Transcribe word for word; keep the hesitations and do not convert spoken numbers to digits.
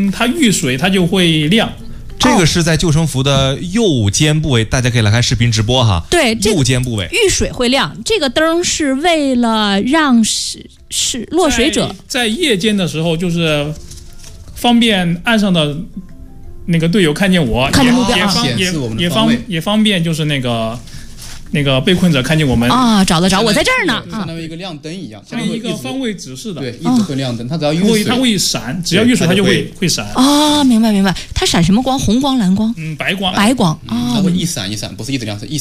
嗯，它遇水它就会亮。 这个是在救生服的右肩部位，大家可以来看视频直播哈。 对， 右肩部位遇水会亮。这个灯是为了让是是落水者在, 在夜间的时候，就是方便岸上的那个队友看见我， 看见目标， 也方显示我们的也方也方便就是那个。那个被困者看见我们啊，找得着，我在这儿呢， 相当于一个亮灯一样， 像一个方位指示的， 对，一直会亮灯，它只要遇水， 它会闪，只要遇水它就会会闪。 啊，明白明白，它闪什么光？红光、蓝光？ 嗯，白光， 白光啊， 它会一闪一闪，不是一直亮，是一。